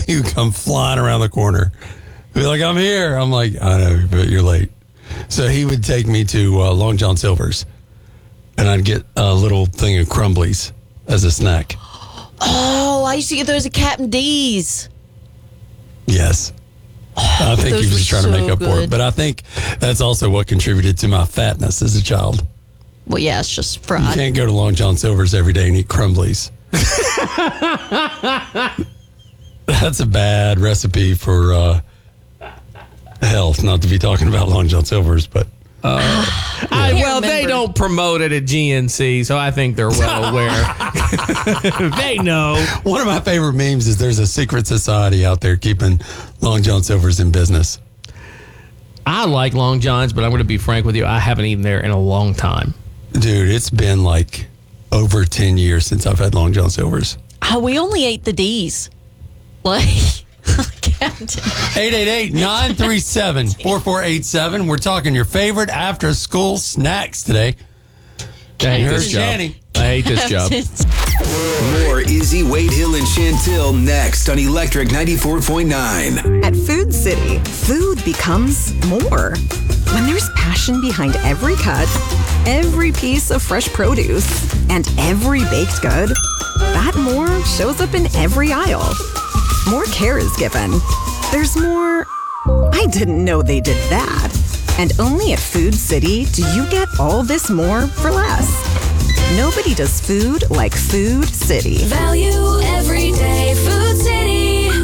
he would come flying around the corner. Be like, I'm here. I'm like, I know, but you're late. So he would take me to Long John Silver's, and I'd get a little thing of Crumblies as a snack. Oh, I used to get those at Captain D's. Yes. I think he was just trying to make up for it. But I think that's also what contributed to my fatness as a child. Well, yeah, it's just fried. You can't go to Long John Silver's every day and eat Crumblies. That's a bad recipe for health, not to be talking about Long John Silver's, but... they don't promote it at GNC, so I think they're well aware. They know. One of my favorite memes is there's a secret society out there keeping Long John Silver's in business. I like Long John's, but I'm going to be frank with you. I haven't eaten there in a long time. Dude, it's been like over 10 years since I've had Long John Silver's. We only ate the D's. Like... 888-937-4487. We're talking your favorite after-school snacks today. I hate this job. I hate this job. More Izzy, Wade Hill, and Chantil next on Electric 94.9. At Food City, food becomes more. When there's passion behind every cut, every piece of fresh produce, and every baked good, that more shows up in every aisle. More care is given. There's more, I didn't know they did that. And only at Food City do you get all this more for less. Nobody does food like Food City. Value every day, Food City.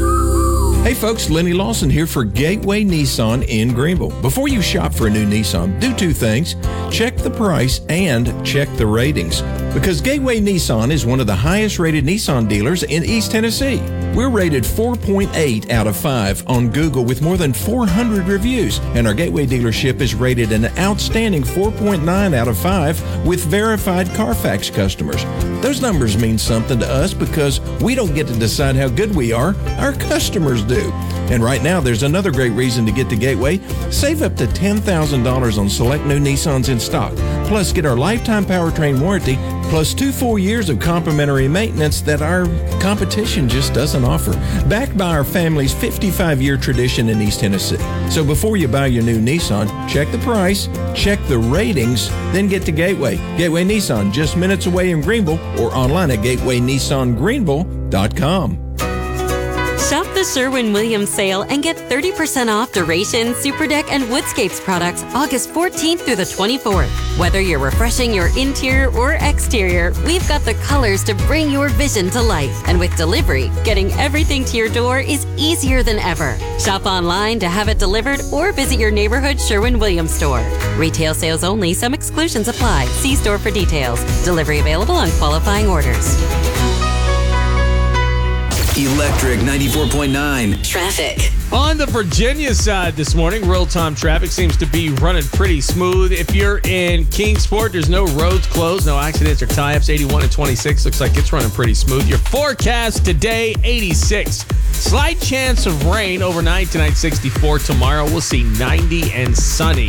Hey folks, Lenny Lawson here for Gateway Nissan in Greenville. Before you shop for a new Nissan, do two things. Check the price and check the ratings. Because Gateway Nissan is one of the highest rated Nissan dealers in East Tennessee. We're rated 4.8 out of 5 on Google with more than 400 reviews. And our Gateway dealership is rated an outstanding 4.9 out of 5 with verified Carfax customers. Those numbers mean something to us because we don't get to decide how good we are. Our customers do. And right now, there's another great reason to get to Gateway. Save up to $10,000 on select new Nissans in stock. Plus, get our lifetime powertrain warranty, plus 2 full years of complimentary maintenance that our competition just doesn't offer. Backed by our family's 55-year tradition in East Tennessee. So before you buy your new Nissan, check the price, check the ratings, then get to Gateway. Gateway Nissan, just minutes away in Greenville, or online at gatewaynissangreenville.com. Shop the Sherwin-Williams sale and get 30% off Duration, Superdeck, and Woodscapes products August 14th through the 24th. Whether you're refreshing your interior or exterior, we've got the colors to bring your vision to life. And with delivery, getting everything to your door is easier than ever. Shop online to have it delivered or visit your neighborhood Sherwin-Williams store. Retail sales only. Some exclusions apply. See store for details. Delivery available on qualifying orders. Electric 94.9. Traffic. On the Virginia side this morning, real-time traffic seems to be running pretty smooth. If you're in Kingsport, there's no roads closed, no accidents or tie-ups. 81 and 26 looks like it's running pretty smooth. Your forecast today, 86. Slight chance of rain overnight, tonight 64. Tomorrow we'll see 90 and sunny.